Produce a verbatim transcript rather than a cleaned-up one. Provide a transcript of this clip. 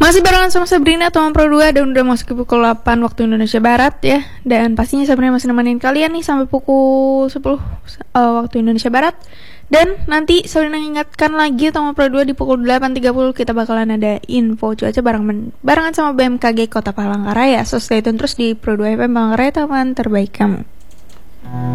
Masih barengan sama Sabrina, teman Pro dua, dan udah masuk ke pukul delapan waktu Indonesia Barat ya. Dan pastinya Sabrina masih nemenin kalian nih sampai pukul sepuluh uh, waktu Indonesia Barat. Dan nanti Sabrina ingatkan lagi teman Pro dua di pukul delapan tiga puluh kita bakalan ada info cuaca bareng barengan sama B M K G Kota Palangkaraya. So stay tune terus di Pro dua F M Palangkaraya, teman terbaik kamu.